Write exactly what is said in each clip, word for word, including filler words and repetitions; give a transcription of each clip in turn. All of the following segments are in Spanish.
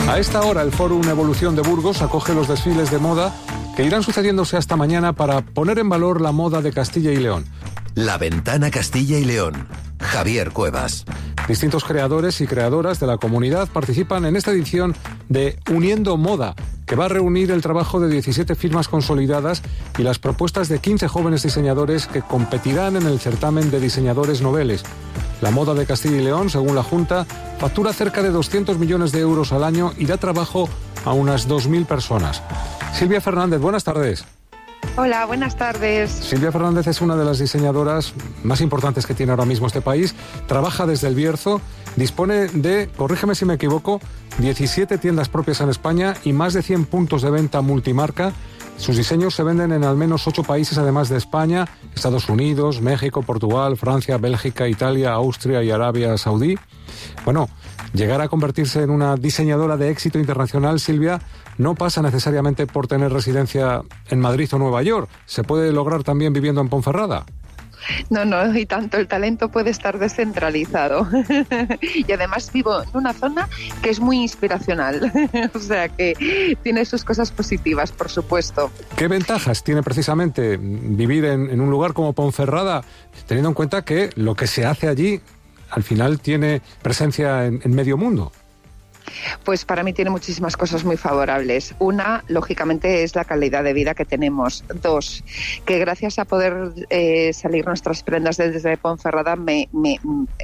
A esta hora, el Fórum Evolución de Burgos acoge los desfiles de moda que irán sucediéndose hasta mañana para poner en valor la moda de Castilla y León. La Ventana Castilla y León. Javier Cuevas. Distintos creadores y creadoras de la comunidad participan en esta edición de Uniendo Moda, que va a reunir el trabajo de diecisiete firmas consolidadas y las propuestas de quince jóvenes diseñadores que competirán en el certamen de diseñadores noveles. La moda de Castilla y León, según la Junta, factura cerca de doscientos millones de euros al año y da trabajo a unas dos mil personas. Silvia Fernández, buenas tardes. Hola, buenas tardes. Silvia Fernández es una de las diseñadoras más importantes que tiene ahora mismo este país. Trabaja desde el Bierzo, dispone de, corrígeme si me equivoco, diecisiete tiendas propias en España y más de cien puntos de venta multimarca. Sus diseños se venden en al menos ocho países, además de España, Estados Unidos, México, Portugal, Francia, Bélgica, Italia, Austria y Arabia Saudí. Bueno, llegar a convertirse en una diseñadora de éxito internacional, Silvia, no pasa necesariamente por tener residencia en Madrid o Nueva York. ¿Se puede lograr también viviendo en Ponferrada? No, no, y tanto el talento puede estar descentralizado. Y además vivo en una zona que es muy inspiracional. O sea que tiene sus cosas positivas, por supuesto. ¿Qué ventajas tiene precisamente vivir en, en un lugar como Ponferrada, teniendo en cuenta que lo que se hace allí al final tiene presencia en, en medio mundo? Pues para mí tiene muchísimas cosas muy favorables. Una, lógicamente, es la calidad de vida que tenemos. Dos, que gracias a poder eh, salir nuestras prendas desde Ponferrada, me, me,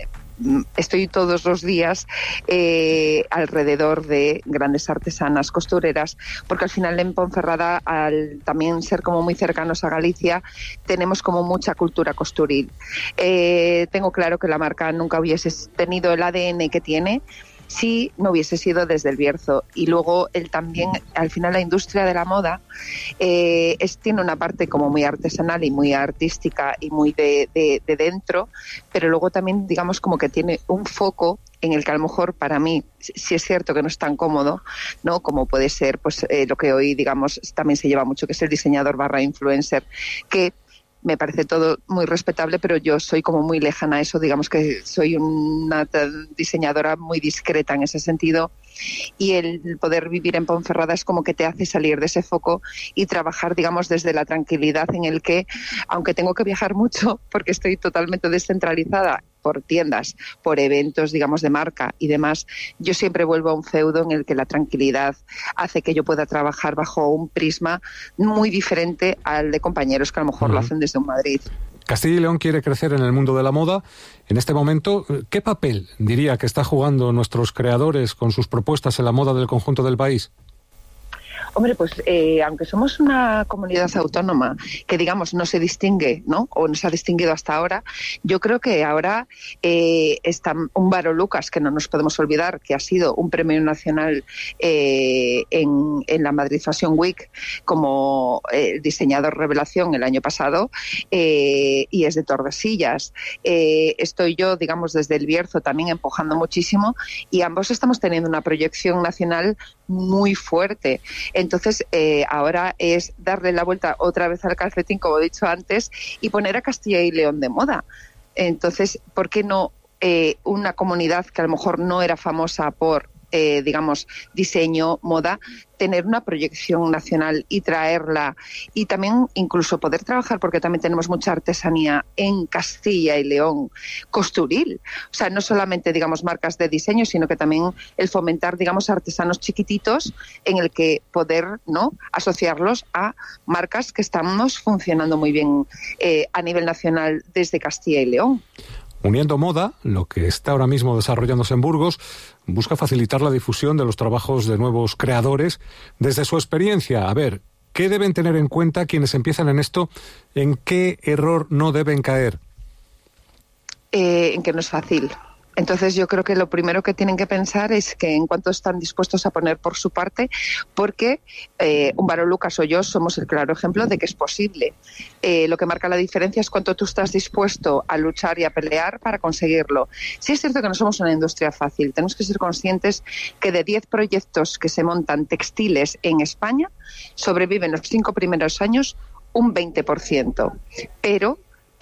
estoy todos los días eh, alrededor de grandes artesanas, costureras, porque al final en Ponferrada, al también ser como muy cercanos a Galicia, tenemos como mucha cultura costuril. Eh, tengo claro que la marca nunca hubiese tenido el A D N que tiene si no hubiese sido desde el Bierzo. Y luego él también, al final la industria de la moda eh, es, tiene una parte como muy artesanal y muy artística y muy de, de, de dentro, pero luego también digamos como que tiene un foco en el que a lo mejor para mí sí es cierto que no es tan cómodo, ¿no? Como puede ser pues eh, lo que hoy digamos también se lleva mucho, que es el diseñador barra influencer, que me parece todo muy respetable, pero yo soy como muy lejana a eso, digamos que soy una diseñadora muy discreta en ese sentido, y el poder vivir en Ponferrada es como que te hace salir de ese foco y trabajar, digamos, desde la tranquilidad en el que, aunque tengo que viajar mucho, porque estoy totalmente descentralizada por tiendas, por eventos, digamos, de marca y demás, yo siempre vuelvo a un feudo en el que la tranquilidad hace que yo pueda trabajar bajo un prisma muy diferente al de compañeros que a lo mejor uh-huh. lo hacen desde un Madrid. Castilla y León quiere crecer en el mundo de la moda. En este momento, ¿qué papel diría que está jugando nuestros creadores con sus propuestas en la moda del conjunto del país? Hombre, pues eh, aunque somos una comunidad autónoma que, digamos, no se distingue, ¿no? O no se ha distinguido hasta ahora, yo creo que ahora eh, está Úmbaro Lucas, que no nos podemos olvidar, que ha sido un premio nacional eh, en, en la Madrid Fashion Week como eh, diseñador revelación el año pasado, eh, y es de Tordesillas. Eh, estoy yo, digamos, desde el Bierzo también empujando muchísimo, y ambos estamos teniendo una proyección nacional muy fuerte. Entonces, eh, ahora es darle la vuelta otra vez al calcetín, como he dicho antes, y poner a Castilla y León de moda. Entonces, ¿por qué no eh, una comunidad que a lo mejor no era famosa por, eh, digamos, diseño, moda, tener una proyección nacional y traerla, y también incluso poder trabajar, porque también tenemos mucha artesanía en Castilla y León, costuril, o sea, no solamente, digamos, marcas de diseño, sino que también el fomentar, digamos, artesanos chiquititos en el que poder, ¿no?, asociarlos a marcas que estamos funcionando muy bien eh, a nivel nacional desde Castilla y León. Uniendo Moda, lo que está ahora mismo desarrollándose en Burgos, busca facilitar la difusión de los trabajos de nuevos creadores desde su experiencia. A ver, ¿qué deben tener en cuenta quienes empiezan en esto? ¿En qué error no deben caer? Eh, en que no es fácil. Entonces yo creo que lo primero que tienen que pensar es que en cuanto están dispuestos a poner por su parte, porque eh, Úmbaro Lucas o yo somos el claro ejemplo de que es posible. Eh, lo que marca la diferencia es cuánto tú estás dispuesto a luchar y a pelear para conseguirlo. Sí es cierto que no somos una industria fácil, tenemos que ser conscientes que de diez proyectos que se montan textiles en España, sobreviven los cinco primeros años un veinte por ciento, pero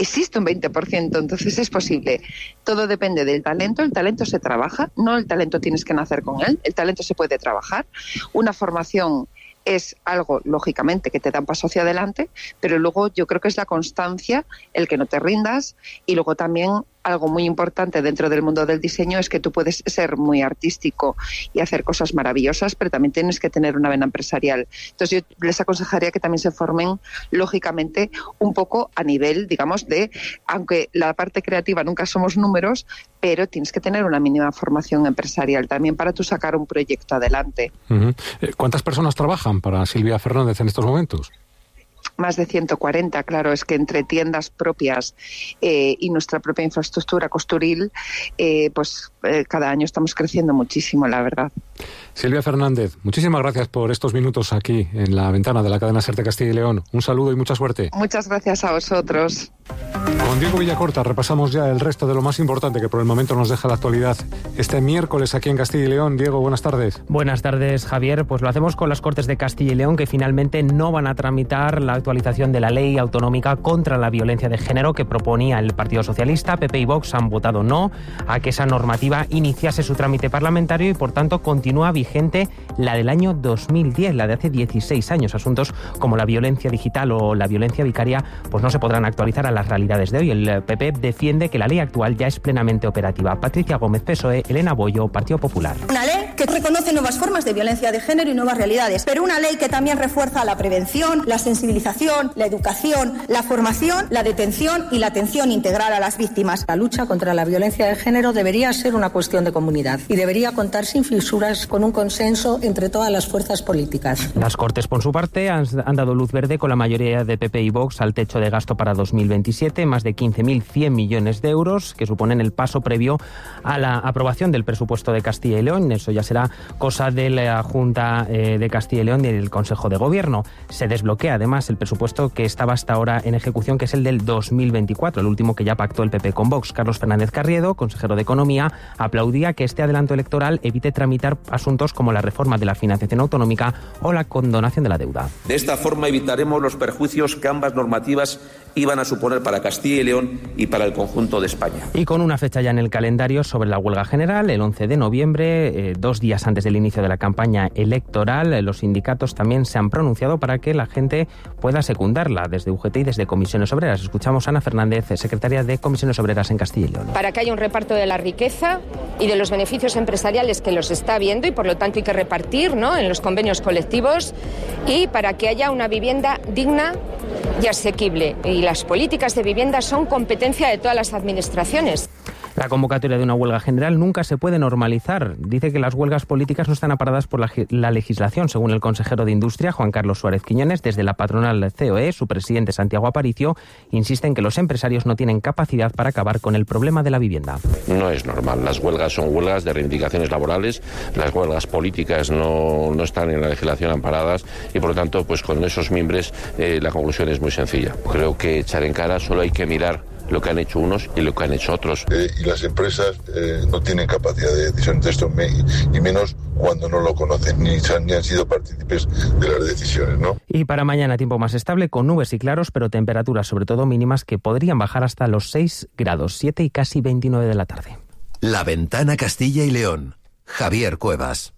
existe un veinte por ciento, entonces es posible. Todo depende del talento, el talento se trabaja, no el talento tienes que nacer con él, el talento se puede trabajar. Una formación es algo, lógicamente, que te da un paso hacia adelante, pero luego yo creo que es la constancia, el que no te rindas, y luego también algo muy importante dentro del mundo del diseño es que tú puedes ser muy artístico y hacer cosas maravillosas, pero también tienes que tener una vena empresarial. Entonces yo les aconsejaría que también se formen, lógicamente, un poco a nivel, digamos, de, aunque la parte creativa nunca somos números, pero tienes que tener una mínima formación empresarial también para tú sacar un proyecto adelante. Uh-huh. ¿Cuántas personas trabajan para Silvia Fernández en estos momentos? Más de ciento cuarenta, claro, es que entre tiendas propias eh, y nuestra propia infraestructura costuril, eh, pues eh, cada año estamos creciendo muchísimo, la verdad. Silvia Fernández, muchísimas gracias por estos minutos aquí en la ventana de la cadena SER de Castilla y León. Un saludo y mucha suerte. Muchas gracias a vosotros. Con Diego Villacorta repasamos ya el resto de lo más importante que por el momento nos deja la actualidad este miércoles aquí en Castilla y León. Diego, buenas tardes. Buenas tardes, Javier. Pues lo hacemos con las Cortes de Castilla y León, que finalmente no van a tramitar la actualización de la ley autonómica contra la violencia de género que proponía el Partido Socialista. P P y Vox han votado no a que esa normativa iniciase su trámite parlamentario y, por tanto, continúa vigente la del año dos mil diez, la de hace dieciséis años. Asuntos como la violencia digital o la violencia vicaria pues no se podrán actualizar a las realidades de hoy. El P P defiende que la ley actual ya es plenamente operativa. Patricia Gómez, P S O E, Elena Boyo, Partido Popular. Una ley que reconoce nuevas formas de violencia de género y nuevas realidades, pero una ley que también refuerza la prevención, la sensibilización, la educación, la formación, la detención y la atención integral a las víctimas. La lucha contra la violencia de género debería ser una cuestión de comunidad y debería contar sin fisuras con un consenso entre todas las fuerzas políticas. Las Cortes, por su parte, han, han dado luz verde con la mayoría de P P y Vox al techo de gasto para dos mil veintisiete, más de quince mil cien millones de euros, que suponen el paso previo a la aprobación del presupuesto de Castilla y León. Eso ya será cosa de la Junta eh, de Castilla y León y del Consejo de Gobierno. Se desbloquea además el presupuesto que estaba hasta ahora en ejecución, que es el del dos mil veinticuatro, el último que ya pactó el P P con Vox. Carlos Fernández Carriedo, consejero de Economía, aplaudía que este adelanto electoral evite tramitar asuntos como la reforma de la financiación autonómica o la condonación de la deuda. De esta forma evitaremos los perjuicios que ambas normativas iban a suponer para Castilla y León y para el conjunto de España. Y con una fecha ya en el calendario sobre la huelga general, el once de noviembre, eh, dos días antes del inicio de la campaña electoral, eh, los sindicatos también se han pronunciado para que la gente pueda secundarla, desde U G T y desde Comisiones Obreras. Escuchamos a Ana Fernández, secretaria de Comisiones Obreras en Castilla y León. Para que haya un reparto de la riqueza y de los beneficios empresariales que los está habiendo y por lo tanto hay que repartir, ¿no?, en los convenios colectivos, y para que haya una vivienda digna y asequible. Y las políticas de vivienda son competencia de todas las administraciones. La convocatoria de una huelga general nunca se puede normalizar. Dice que las huelgas políticas no están amparadas por la, la legislación. Según el consejero de Industria, Juan Carlos Suárez Quiñones, desde la patronal C O E, su presidente Santiago Aparicio insiste en que los empresarios no tienen capacidad para acabar con el problema de la vivienda. No es normal. Las huelgas son huelgas de reivindicaciones laborales. Las huelgas políticas no, no están en la legislación amparadas y, por lo tanto, pues con esos mimbres eh, la conclusión es muy sencilla. Creo que echar en cara solo hay que mirar lo que han hecho unos y lo que han hecho otros. Eh, y las empresas eh, no tienen capacidad de decisión de esto, me, y menos cuando no lo conocen ni, ni han sido partícipes de las decisiones, ¿no? Y para mañana tiempo más estable, con nubes y claros, pero temperaturas sobre todo mínimas que podrían bajar hasta los seis grados, siete y casi veintinueve de la tarde. La Ventana Castilla y León. Javier Cuevas.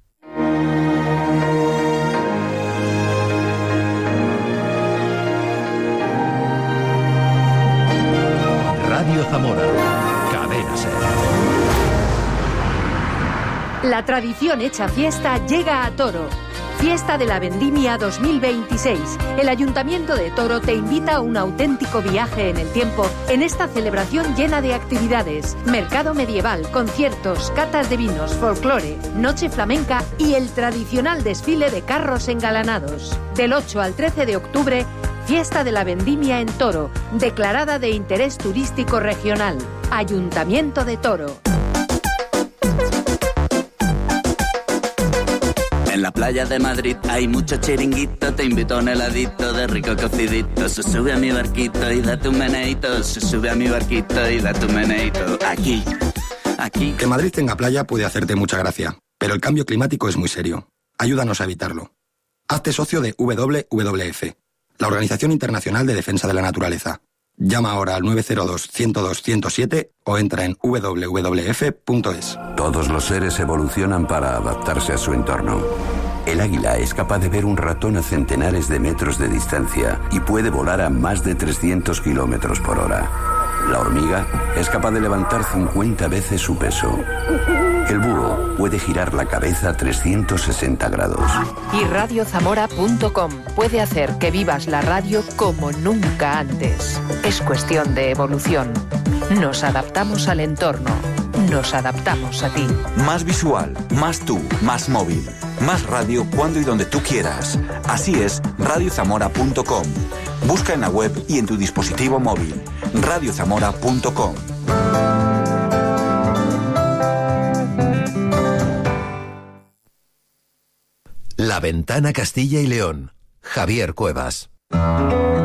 Radio Zamora. Cadena SER. La tradición hecha fiesta llega a Toro. Fiesta de la Vendimia dos mil veintiséis. El Ayuntamiento de Toro te invita a un auténtico viaje en el tiempo en esta celebración llena de actividades. Mercado medieval, conciertos, catas de vinos, folclore, noche flamenca y el tradicional desfile de carros engalanados. Del ocho al trece de octubre, Fiesta de la Vendimia en Toro, declarada de interés turístico regional. Ayuntamiento de Toro. En la playa de Madrid hay mucho chiringuito, te invito a un heladito de rico cocidito. Se sube a mi barquito y date un meneito, se sube a mi barquito y date un meneito. Aquí, aquí. Que Madrid tenga playa puede hacerte mucha gracia, pero el cambio climático es muy serio. Ayúdanos a evitarlo. Hazte socio de W W F, la Organización Internacional de Defensa de la Naturaleza. Llama ahora al nueve cero dos, ciento dos, ciento siete o entra en doble u doble u doble u efe punto es. Todos los seres evolucionan para adaptarse a su entorno. El águila es capaz de ver un ratón a centenares de metros de distancia y puede volar a más de trescientos kilómetros por hora. La hormiga es capaz de levantar cincuenta veces su peso. El búho puede girar la cabeza a trescientos sesenta grados. Y radio zamora punto com puede hacer que vivas la radio como nunca antes. Es cuestión de evolución. Nos adaptamos al entorno. Nos adaptamos a ti. Más visual, más tú, más móvil. Más radio cuando y donde tú quieras. Así es radio zamora punto com. Busca en la web y en tu dispositivo móvil. radio zamora punto com. La Ventana Castilla y León. Javier Cuevas.